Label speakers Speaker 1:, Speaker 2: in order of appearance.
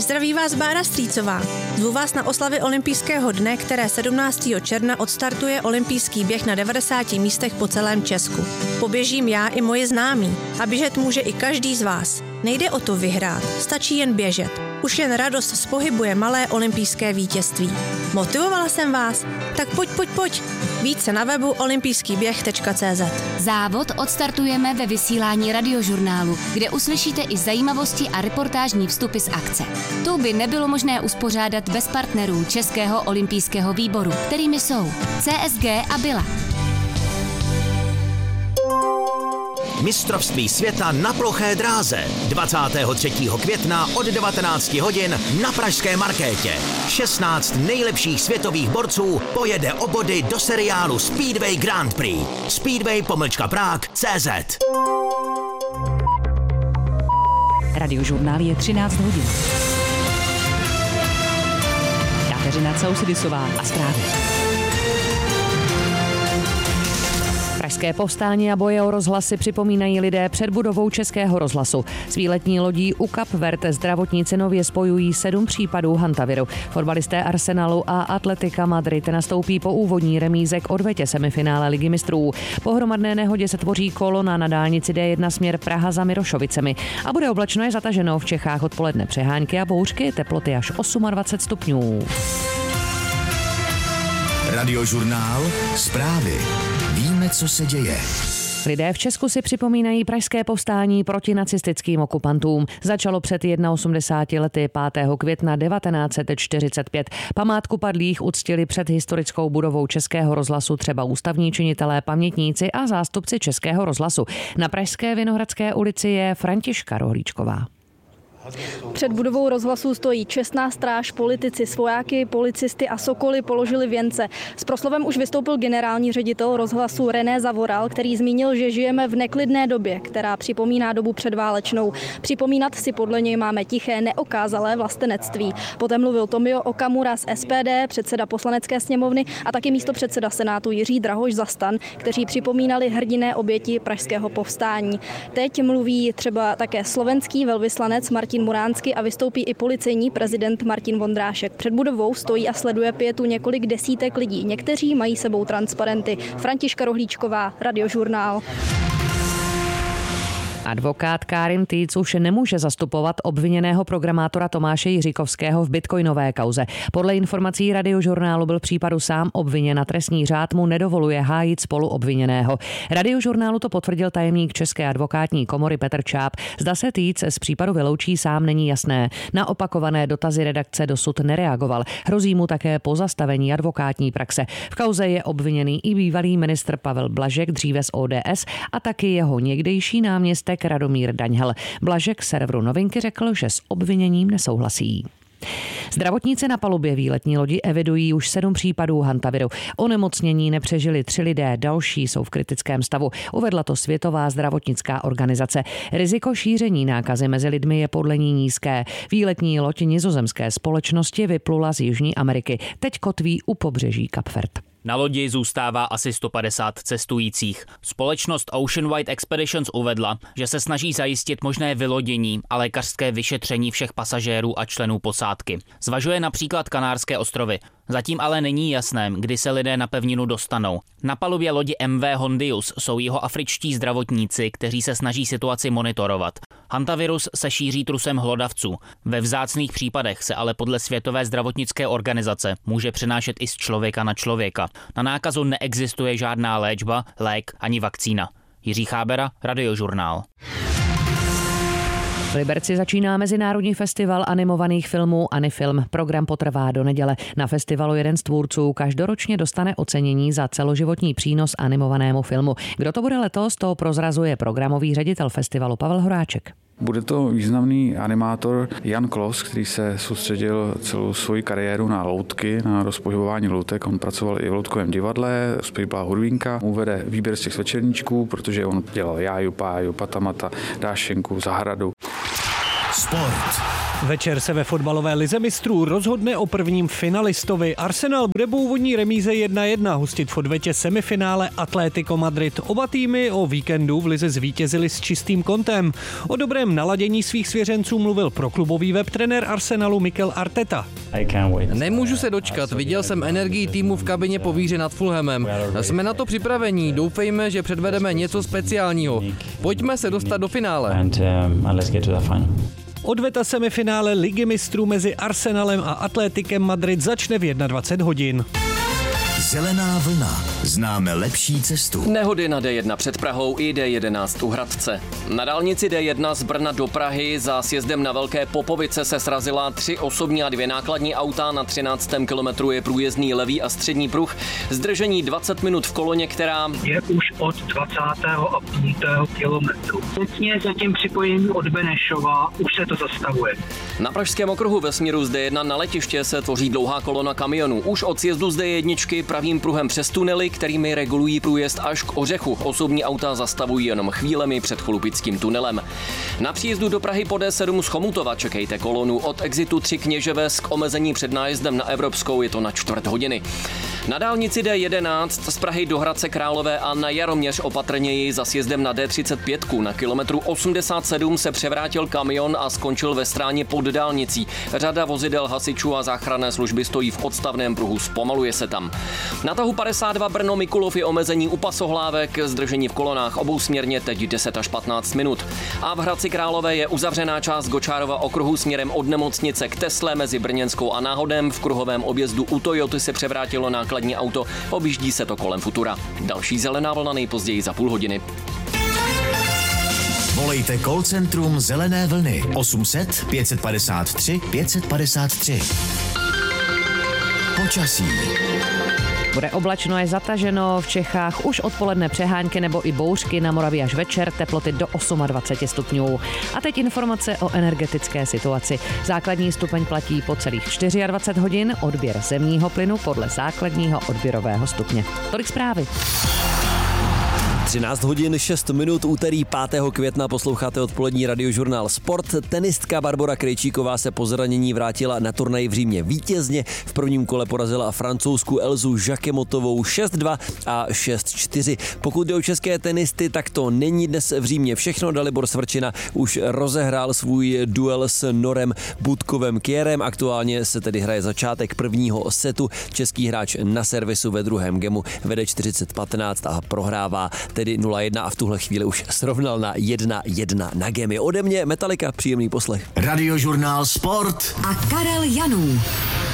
Speaker 1: Zdraví vás Bára Strýcová. Zvu vás na oslavy olympijského dne, které 17. června odstartuje olympijský běh na 90 místech po celém Česku. Poběžím já i moji známí a běžet může i každý z vás. Nejde o to vyhrát, stačí jen běžet. Už jen radost z pohybu je malé olympijské vítězství. Motivovala jsem vás? Tak pojď. Více na webu olympijskýběh.cz.
Speaker 2: Závod odstartujeme ve vysílání Radiožurnálu, kde uslyšíte i zajímavosti a reportážní vstupy z akce. Tu by nebylo možné uspořádat bez partnerů Českého olympijského výboru, kterými jsou CSG a Bila.
Speaker 3: Mistrovství světa na ploché dráze 23. května od 19 hodin na pražské Markétě. 16 nejlepších světových borců pojede o body do seriálu Speedway Grand Prix. Speedway-Prague.cz.
Speaker 4: Radiožurnál je 13 hodin. Kateřina Causidisová a zprávy. Pražské povstání a boje o rozhlasy připomínají lidé před budovou Českého rozhlasu. S výletní lodí u Kap Verde zdravotníci nově spojují 7 případů hantaviru. Fotbalisté Arsenalu a Atletika Madrid nastoupí po úvodní remíze k odvetě semifinále Ligy mistrů. Po hromadné nehodě se tvoří kolona na dálnici D1 směr Praha za Mirošovicemi a bude oblačno je zataženo, v Čechách odpoledne přehánky a bouřky, teploty až 28 stupňů.
Speaker 3: Radiožurnál, zprávy. Víme, co se děje.
Speaker 4: Lidé v Česku si připomínají pražské povstání proti nacistickým okupantům. Začalo před 81 lety 5. května 1945. Památku padlých uctili před historickou budovou Českého rozhlasu třeba ústavní činitelé, pamětníci a zástupci Českého rozhlasu. Na pražské Vinohradské ulici je Františka Rohlíčková.
Speaker 5: Před budovou rozhlasu stojí čestná stráž, politici, svojáky, policisty a sokoly položili věnce. S proslovem už vystoupil generální ředitel rozhlasu René Zavoral, který zmínil, že žijeme v neklidné době, která připomíná dobu předválečnou. Připomínat si podle něj máme tiché, neokázalé vlastenectví. Poté mluvil Tomio Okamura z SPD, předseda Poslanecké sněmovny a taky místopředseda Senátu Jiří Drahoš za STAN, kteří připomínali hrdinné oběti pražského povstání. Teď mluví třeba také slovenský velvyslanec Martin Muránsky a vystoupí i policejní prezident Martin Vondrášek. Před budovou stojí a sleduje pietu několik desítek lidí. Někteří mají sebou transparenty. Františka Rohlíčková, Radiožurnál.
Speaker 4: Advokát Karin Týc už nemůže zastupovat obviněného programátora Tomáše Jiříkovského v bitcoinové kauze. Podle informací Radiožurnálu byl v případu sám obviněn a trestní řád mu nedovoluje hájit spoluobviněného. Radiožurnálu to potvrdil tajemník České advokátní komory Petr Čáp. Zda se Týc z případu vyloučí, sám není jasné. Na opakované dotazy redakce dosud nereagoval. Hrozí mu také pozastavení advokátní praxe. V kauze je obviněný i bývalý ministr Pavel Blažek, dříve z ODS, a taky jeho někdejší náměstek Radomír Daňhel. Blažek serveru Novinky řekl, že s obviněním nesouhlasí. Zdravotníci na palubě výletní lodi evidují už 7 případů hantaviru. Onemocnění nepřežili 3 lidé, další jsou v kritickém stavu. Uvedla to Světová zdravotnická organizace. Riziko šíření nákazy mezi lidmi je podle ní nízké. Výletní loď nizozemské společnosti vyplula z Jižní Ameriky. Teď kotví u pobřeží Kap Verde.
Speaker 6: Na lodi zůstává asi 150 cestujících. Společnost Ocean Wide Expeditions uvedla, že se snaží zajistit možné vylodění a lékařské vyšetření všech pasažérů a členů posádky. Zvažuje například Kanárské ostrovy. Zatím ale není jasné, kdy se lidé na pevninu dostanou. Na palubě lodi MV Hondius jsou jihoafričtí zdravotníci, kteří se snaží situaci monitorovat. Hantavirus se šíří trusem hlodavců. Ve vzácných případech se ale podle Světové zdravotnické organizace může přenášet i z člověka na člověka. Na nákazu neexistuje žádná léčba, lék ani vakcína. Jiří Chábera, Radiožurnál.
Speaker 4: V Liberci začíná mezinárodní festival animovaných filmů Anifilm. Program potrvá do neděle. Na festivalu jeden z tvůrců každoročně dostane ocenění za celoživotní přínos animovanému filmu. Kdo to bude letos, to prozrazuje programový ředitel festivalu Pavel Horáček.
Speaker 7: Bude to významný animátor Jan Klos, který se soustředil celou svoji kariéru na loutky, na rozpohybování loutek. On pracoval i v loutkovém divadle, zpívá Hurvínka, uvede výběr z těch svečerníčků, protože on dělal Jáju, Páju, Patamata, Dášenku, Zahradu.
Speaker 3: Sport.
Speaker 8: Večer se ve fotbalové lize mistrů rozhodne o prvním finalistovi. Arsenal bude po úvodní remíze 1-1 hostit v odvetě semifinále Atlético Madrid. Oba týmy o víkendu v lize zvítězili s čistým kontem. O dobrém naladění svých svěřenců mluvil proklubový webtrenér Arsenalu Mikel Arteta.
Speaker 9: Nemůžu se dočkat, viděl jsem energii týmu v kabině po výhře nad Fulhamem. Jsme na to připravení, doufejme, že předvedeme něco speciálního. Pojďme se dostat do finále.
Speaker 8: Odveta semifinále Ligy mistrů mezi Arsenalem a Atlétikem Madrid začne v 21 hodin.
Speaker 3: Zelená vlna. Známe lepší cestu.
Speaker 10: Nehody na D1 před Prahou i D11 u Hradce. Na dálnici D1 z Brna do Prahy za sjezdem na Velké Popovice se srazila 3 osobní a 2 nákladní auta. Na 13. kilometru je průjezdný levý a střední pruh. Zdržení 20 minut v koloně, která
Speaker 11: je už od 20,5 kilometru. Přesně za tím připojením od Benešova už se to zastavuje.
Speaker 10: Na pražském okruhu ve směru z D1 na letiště se tvoří dlouhá kolona kamionů. Už od sjezdu z D1 pravým pruhem přes tunely, kterými regulují průjezd až k Ořechu. Osobní auta zastavují jenom chvílemi před Cholupickým tunelem. Na příjezdu do Prahy po D7 z Chomutova čekejte kolonu od exitu 3 Kněževes k omezení před nájezdem na Evropskou, je to na 1/4 hodiny. Na dálnici D11 z Prahy do Hradce Králové a na Jaroměř opatrněji za sjezdem na D35 na kilometru 87 se převrátil kamion a skončil ve stráně pod dálnicí. Řada vozidel hasičů a záchranné služby stojí v odstavném pruhu, zpomaluje se tam. Na tahu 52 Brno Mikulov je omezení u pasohlávek, zdržení v kolonách obousměrně teď 10 až 15 minut. A v Hradci Králové je uzavřená část Gočárova okruhu směrem od nemocnice k Tesle mezi Brněnskou a Náhodem. V kruhovém objezdu u Toyoty se převrátilo nákladní auto, objíždí se to kolem Futura. Další zelená vlna nejpozději za půl hodiny.
Speaker 3: Volejte call centrum Zelené vlny 800 553 553. Počasí.
Speaker 4: Bude oblačno, je zataženo, v Čechách už odpoledne přehánky nebo i bouřky, na Moravě až večer, teploty do 28 stupňů. A teď informace o energetické situaci. Základní stupeň platí po celých 24 hodin, odběr zemního plynu podle základního odběrového stupně. Tolik zprávy.
Speaker 12: 13 hodin 6 minut, úterý 5. května posloucháte odpolední radiožurnál Sport. Tenistka Barbora Krejčíková se po zranění vrátila na turnaj v Římě vítězně. V prvním kole porazila francouzskou Elzu Jacquemotovou 6-2 a 6-4. Pokud jde o české tenisty, tak to není dnes v Římě všechno. Dalibor Svrčina už rozehrál svůj duel s Norem Budkovem Kierem. Aktuálně se tedy hraje začátek prvního setu. Český hráč na servisu ve druhém gemu vede 40-15 a prohrává tedy 0-1 a v tuhle chvíli už srovnal na 1-1 na gemy. Ode mě Metallica, příjemný poslech.
Speaker 3: Radiožurnál Sport
Speaker 2: a Karel Janů.